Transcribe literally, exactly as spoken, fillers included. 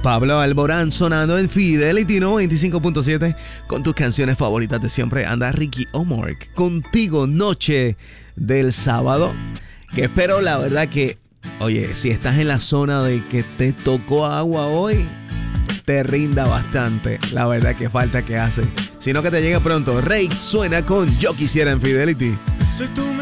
Pablo Alborán sonando en Fidelity noventa y cinco punto siete con tus canciones favoritas de siempre. Anda Ricky Omar contigo noche del sábado. Que espero la verdad que, oye, si estás en la zona de que te tocó agua hoy, te rinda bastante. La verdad que falta que hace. Sino que te llegue pronto. Rake suena con Yo Quisiera en Fidelity. Soy tu